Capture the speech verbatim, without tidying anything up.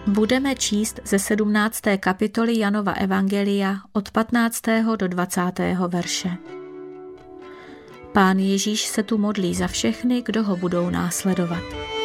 Budeme číst ze sedmnácté kapitoly Janova evangelia od patnáctého do dvacátého verše. Pán Ježíš se tu modlí za všechny, kdo ho budou následovat.